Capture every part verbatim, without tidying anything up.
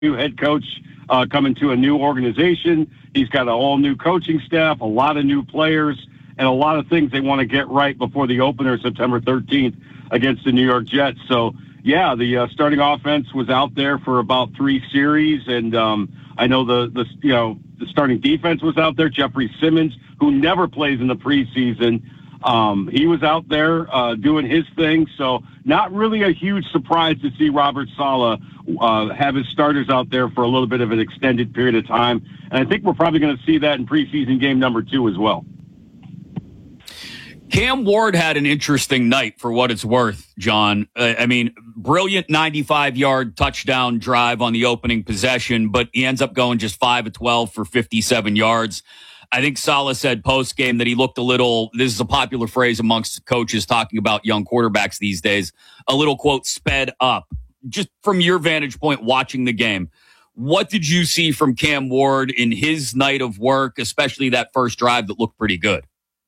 new head coach uh, coming to a new organization. He's got an all-new coaching staff, a lot of new players, and a lot of things they want to get right before the opener September thirteenth against the New York Jets. So, yeah, the uh, starting offense was out there for about three series, and um, I know the, the you know the starting defense was out there. Jeffrey Simmons, who never plays in the preseason, um, he was out there uh, doing his thing. So not really a huge surprise to see Robert Saleh uh, have his starters out there for a little bit of an extended period of time. And I think we're probably going to see that in preseason game number two as well. Cam Ward had an interesting night for what it's worth, John. Uh, I mean, brilliant ninety-five-yard touchdown drive on the opening possession, but he ends up going just five of twelve for fifty-seven yards. I think Saleh said post-game that he looked a little, this is a popular phrase amongst coaches talking about young quarterbacks these days, a little, quote, sped up. Just from your vantage point watching the game, what did you see from Cam Ward in his night of work, especially that first drive that looked pretty good?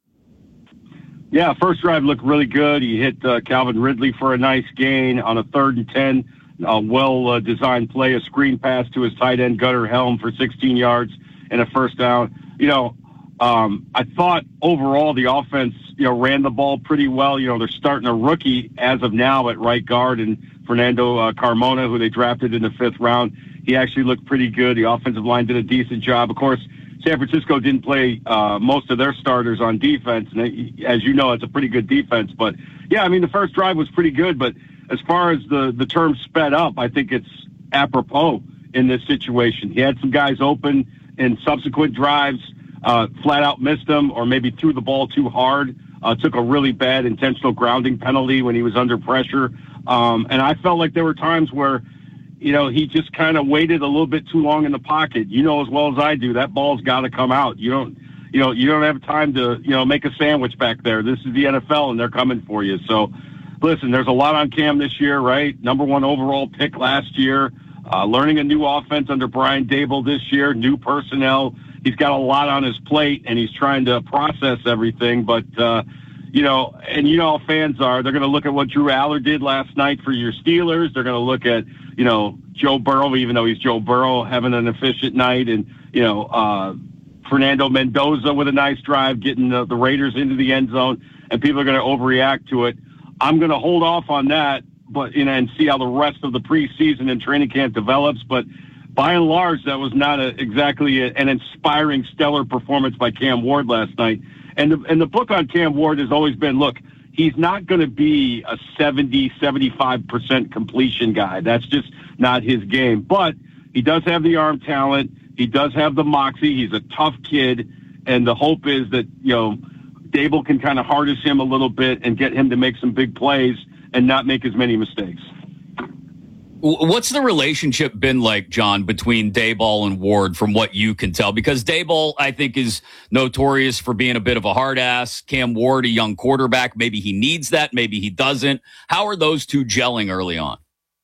Yeah, first drive looked really good. He hit uh, Calvin Ridley for a nice gain on a third and ten. A well-designed uh, play, a screen pass to his tight end, Gunnar Helm, for sixteen yards and a first down. You know, um, I thought overall the offense, you know, ran the ball pretty well. You know, they're starting a rookie as of now at right guard, and Fernando uh, Carmona, who they drafted in the fifth round. He actually looked pretty good. The offensive line did a decent job. Of course, San Francisco didn't play uh, most of their starters on defense. And they, as you know, it's a pretty good defense. But, yeah, I mean, the first drive was pretty good. But as far as the, the term sped up, I think it's apropos in this situation. He had some guys open in subsequent drives, uh, flat out missed them, or maybe threw the ball too hard, uh, took a really bad intentional grounding penalty when he was under pressure. Um, and I felt like there were times where, you know, he just kind of waited a little bit too long in the pocket. You know as well as I do, that ball's got to come out. You don't, you know, you don't have time to, you know, make a sandwich back there. This is the N F L, and they're coming for you. So, listen, there's a lot on Cam this year, right? Number one overall pick last year, uh, learning a new offense under Brian Daboll this year, new personnel. He's got a lot on his plate, and he's trying to process everything. But, uh, you know, and you know how fans are. They're going to look at what Drew Aller did last night for your Steelers. They're going to look at, you know, Joe Burrow, even though he's Joe Burrow, having an efficient night, and, you know, uh, Fernando Mendoza with a nice drive, getting the, the Raiders into the end zone, and people are going to overreact to it. I'm going to hold off on that, but, you know, and see how the rest of the preseason and training camp develops. But by and large, that was not a, exactly a, an inspiring, stellar performance by Cam Ward last night. And the, and the book on Cam Ward has always been, look, he's not going to be a seventy, seventy-five percent completion guy. That's just not his game. But he does have the arm talent. He does have the moxie. He's a tough kid. And the hope is that, you know, Daboll can kind of harness him a little bit and get him to make some big plays and not make as many mistakes. What's the relationship been like, John, between Daboll and Ward from what you can tell? Because Daboll, I think, is notorious for being a bit of a hard ass. Cam Ward, a young quarterback. Maybe he needs that. Maybe he doesn't. How are those two gelling early on?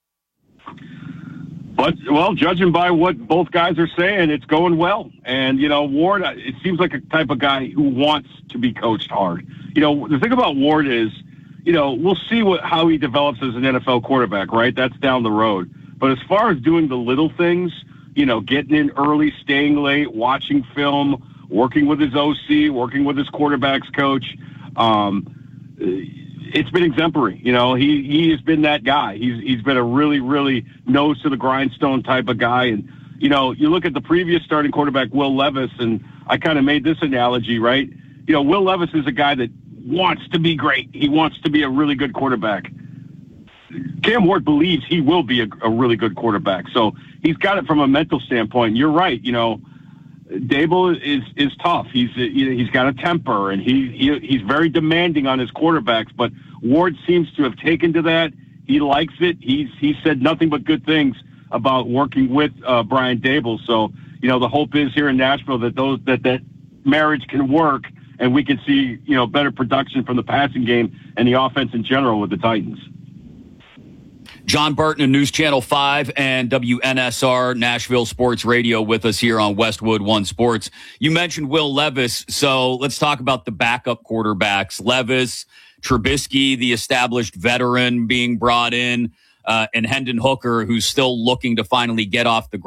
But, well, judging by what both guys are saying, it's going well. And, you know, Ward, it seems like a type of guy who wants to be coached hard. You know, the thing about Ward is, you know, we'll see what how he develops as an N F L quarterback, right? That's down the road. But as far as doing the little things, you know, getting in early, staying late, watching film, working with his O C, working with his quarterback's coach, um, it's been exemplary. You know, he, he has been that guy. He's he's been a really, really nose to the grindstone type of guy. And, you know, you look at the previous starting quarterback, Will Levis, and I kind of made this analogy, right? You know, Will Levis is a guy that wants to be great. He wants to be a really good quarterback. Cam Ward believes he will be a, a really good quarterback. So he's got it from a mental standpoint. You're right. You know, Daboll is, is tough. He's, you know, he's got a temper, and he, he, he's very demanding on his quarterbacks, but Ward seems to have taken to that. He likes it. He's, he said nothing but good things about working with uh, Brian Daboll. So, you know, the hope is here in Nashville that those, that, that marriage can work, and we can see, you know, better production from the passing game and the offense in general with the Titans. John Burton of News Channel five and W N S R Nashville Sports Radio with us here on Westwood One Sports. You mentioned Will Levis, so let's talk about the backup quarterbacks. Levis, Trubisky, the established veteran being brought in. uh, and Hendon Hooker, who's still looking to finally get off the ground.